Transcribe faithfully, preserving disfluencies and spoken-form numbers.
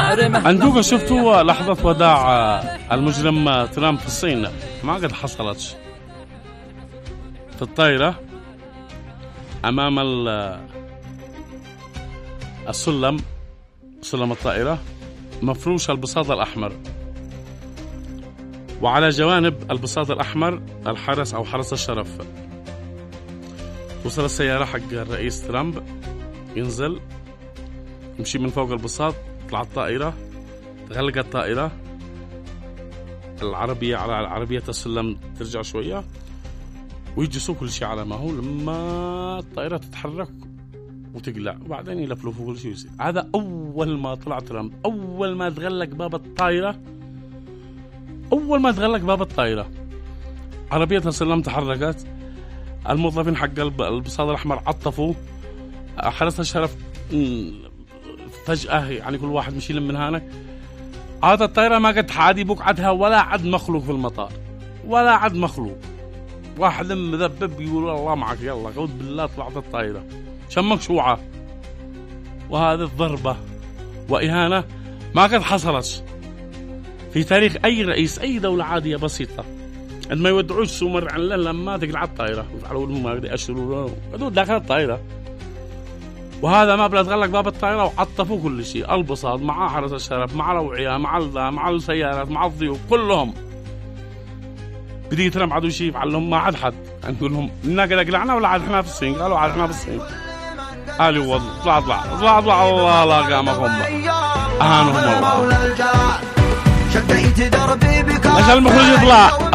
عندكم شفتوا لحظة وداع المجرم ترامب في الصين؟ ما قد حصلتش. في الطائرة أمام السلم، سلم الطائرة مفروش البساط الأحمر، وعلى جوانب البساط الأحمر الحرس أو حرس الشرف. توصل السيارة حق الرئيس ترامب، ينزل يمشي من فوق البساط، تطلع الطائرة، تغلق الطائرة، العربية على عربية السلم ترجع شوية، ويجلسوا كل شيء على ما هو لما الطائرة تتحرك وتقلع، وبعدين يلفلفوا كل شيء يصير. هذا أول ما طلع ترامب، أول ما تغلق باب الطائرة، أول ما تغلق باب الطائرة عربية السلم تحركت، الموظفين حق البساط الأحمر عطفوا، حرس الشرف فجأة يعني كل واحد مشي من هناك. هذا الطائرة ما قد حادي بقعدها ولا عد مخلوق في المطار، ولا عد مخلوق. واحد مذبب يقول الله معك، يلا قود بالله طلعت الطائرة شمك شوعة. وهذه الضربة وإهانة ما قد حصلت في تاريخ أي رئيس أي دولة عادية بسيطة. عندما يودعوش سمر عن لما تقلع الطائرة يفعلوا لهم ما يقدر يأشروا له داخل الطائرة. وهذا ما بلا تغلق باب الطائرة وعطفوا كل شيء، البساط مع حرس الشرف مع الأوعية مع مع السيارات مع الضيوف كلهم. بدي ترى عدو شيء يفعل لهم ما عاد حد، نقول لهم إننا قد قلعنا ولا عاد إحنا في الصين؟ قالوا عاد إحنا في الصين. قالوا والله اطلع اطلع اطلع اطلع الله لا قامهم أهانهم الله. مشى المخرج يطلع.